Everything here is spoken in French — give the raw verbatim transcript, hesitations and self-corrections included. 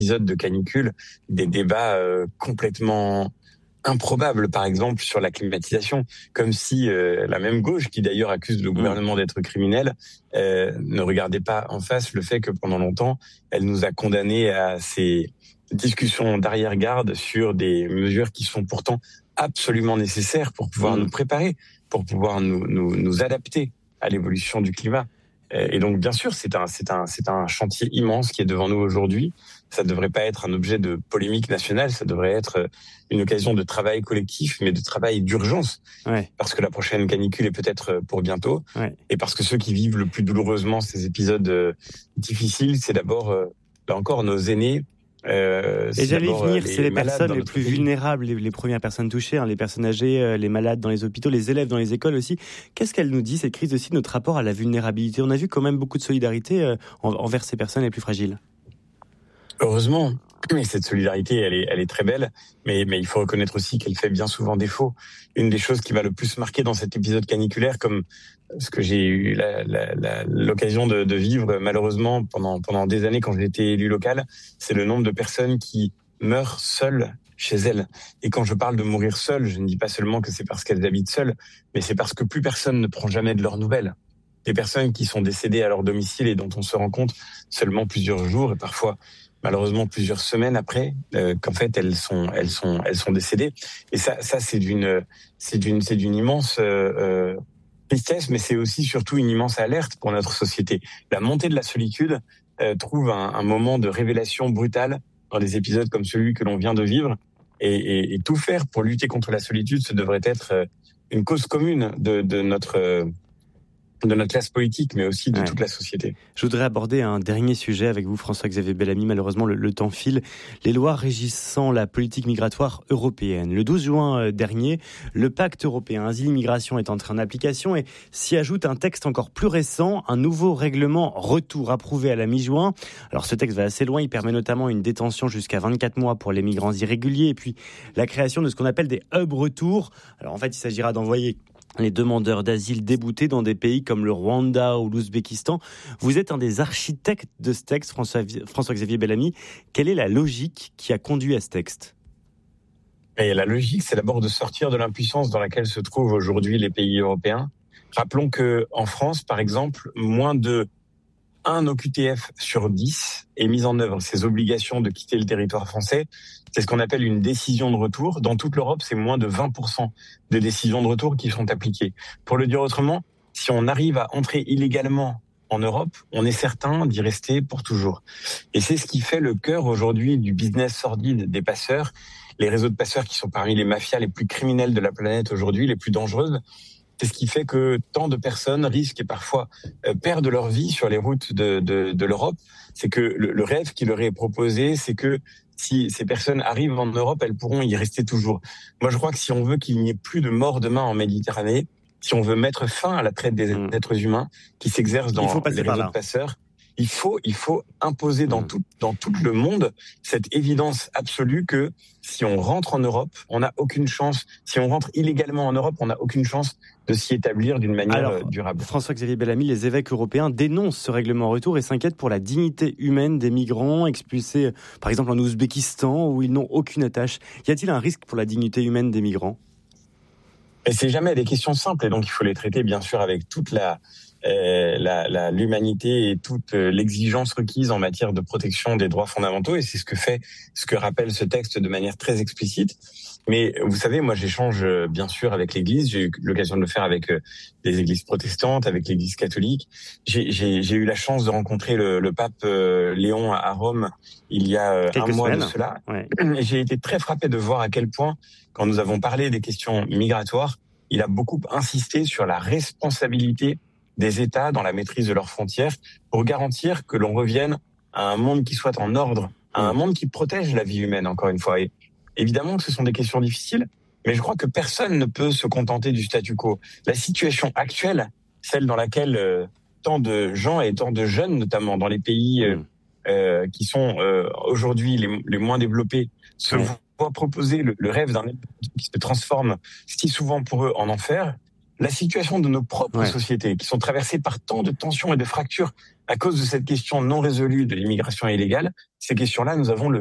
épisodes de canicule des débats euh, complètement improbables, par exemple sur la climatisation, comme si euh, la même gauche, qui d'ailleurs accuse le gouvernement d'être criminel, euh, ne regardait pas en face le fait que pendant longtemps, elle nous a condamnés à ces discussions d'arrière-garde sur des mesures qui sont pourtant absolument nécessaires pour pouvoir mmh. nous préparer, pour pouvoir nous, nous, nous adapter à l'évolution du climat. Et donc, bien sûr, c'est un, c'est un, c'est un chantier immense qui est devant nous aujourd'hui. Ça ne devrait pas être un objet de polémique nationale, ça devrait être une occasion de travail collectif, mais de travail d'urgence. Ouais. Parce que la prochaine canicule est peut-être pour bientôt. Ouais. Et parce que ceux qui vivent le plus douloureusement ces épisodes difficiles, c'est d'abord, là encore, nos aînés. Euh, et j'allais y venir, c'est les personnes les plus pays. vulnérables, les, les premières personnes touchées, hein, les personnes âgées, les malades dans les hôpitaux, les élèves dans les écoles aussi. Qu'est-ce qu'elle nous dit, cette crise aussi, de notre rapport à la vulnérabilité ? On a vu quand même beaucoup de solidarité euh, envers ces personnes les plus fragiles. Heureusement, mais cette solidarité, elle est, elle est très belle, mais, mais il faut reconnaître aussi qu'elle fait bien souvent défaut. Une des choses qui m'a le plus marqué dans cet épisode caniculaire, comme ce que j'ai eu la, la, la, l'occasion de, de vivre malheureusement pendant, pendant des années quand j'étais élu local, c'est le nombre de personnes qui meurent seules chez elles. Et quand je parle de mourir seules, je ne dis pas seulement que c'est parce qu'elles habitent seules, mais c'est parce que plus personne ne prend jamais de leurs nouvelles. Des personnes qui sont décédées à leur domicile et dont on se rend compte seulement plusieurs jours et parfois malheureusement plusieurs semaines après euh, qu'en fait elles sont elles sont elles sont décédées. Et ça ça c'est d'une c'est d'une c'est d'une immense euh, euh, tristesse, mais c'est aussi surtout une immense alerte pour notre société. La montée de la solitude euh, trouve un, un moment de révélation brutale dans des épisodes comme celui que l'on vient de vivre, et, et, et tout faire pour lutter contre la solitude, ce devrait être euh, une cause commune de, de notre euh, de notre classe politique, mais aussi de ouais. toute la société. Je voudrais aborder un dernier sujet avec vous, François-Xavier Bellamy. Malheureusement, le, le temps file. Les lois régissant la politique migratoire européenne. Le douze juin dernier, le pacte européen Asile-Immigration est entré en application et s'y ajoute un texte encore plus récent, un nouveau règlement retour approuvé à la mi-juin. Alors, ce texte va assez loin. Il permet notamment une détention jusqu'à vingt-quatre mois pour les migrants irréguliers et puis la création de ce qu'on appelle des hubs retour. Alors, en fait, il s'agira d'envoyer les demandeurs d'asile déboutés dans des pays comme le Rwanda ou l'Ouzbékistan. Vous êtes un des architectes de ce texte, François, François-Xavier Bellamy. Quelle est la logique qui a conduit à ce texte ? Et la logique, c'est d'abord de sortir de l'impuissance dans laquelle se trouvent aujourd'hui les pays européens. Rappelons que en France, par exemple, moins de un O Q T F sur dix est mis en œuvre. Ces obligations de quitter le territoire français, c'est ce qu'on appelle une décision de retour. Dans toute l'Europe, c'est moins de vingt pour cent de décisions de retour qui sont appliquées. Pour le dire autrement, si on arrive à entrer illégalement en Europe, on est certain d'y rester pour toujours. Et c'est ce qui fait le cœur aujourd'hui du business sordide des passeurs, les réseaux de passeurs qui sont parmi les mafias les plus criminelles de la planète aujourd'hui, les plus dangereuses. C'est ce qui fait que tant de personnes risquent et parfois euh, perdent leur vie sur les routes de, de, de l'Europe. C'est que le, le rêve qui leur est proposé, c'est que si ces personnes arrivent en Europe, elles pourront y rester toujours. Moi, je crois que si on veut qu'il n'y ait plus de morts demain en Méditerranée, si on veut mettre fin à la traite des mmh. êtres humains qui s'exercent dans les réseaux de passeurs, il faut, il faut imposer dans, mmh. tout, dans tout le monde cette évidence absolue que si on rentre en Europe, on n'a aucune chance. Si on rentre illégalement en Europe, on n'a aucune chance de s'y établir d'une manière Alors, durable. François-Xavier Bellamy, les évêques européens dénoncent ce règlement retour et s'inquiètent pour la dignité humaine des migrants expulsés, par exemple en Ouzbékistan, où ils n'ont aucune attache. Y a-t-il un risque pour la dignité humaine des migrants ? Et c'est jamais des questions simples, et donc il faut les traiter bien sûr avec toute la Euh, la, la, l'humanité et toute euh, l'exigence requise en matière de protection des droits fondamentaux, et c'est ce que fait, ce que rappelle ce texte de manière très explicite. Mais vous savez, moi j'échange euh, bien sûr avec l'Église, j'ai eu l'occasion de le faire avec euh, les églises protestantes, avec l'Église catholique. J'ai, j'ai, j'ai eu la chance de rencontrer le, le pape euh, Léon à Rome il y a euh, un mois semaines. de cela. Ouais. Et j'ai été très frappé de voir à quel point, quand nous avons parlé des questions migratoires, il a beaucoup insisté sur la responsabilité des États dans la maîtrise de leurs frontières pour garantir que l'on revienne à un monde qui soit en ordre, à un monde qui protège la vie humaine, encore une fois. Et évidemment que ce sont des questions difficiles, mais je crois que personne ne peut se contenter du statu quo. La situation actuelle, celle dans laquelle euh, tant de gens et tant de jeunes, notamment dans les pays euh, euh, qui sont euh, aujourd'hui les, les moins développés, se mmh. voient proposer le, le rêve d'un qui se transforme si souvent pour eux en enfer. La situation de nos propres ouais. sociétés, qui sont traversées par tant de tensions et de fractures à cause de cette question non résolue de l'immigration illégale, ces questions-là, nous avons le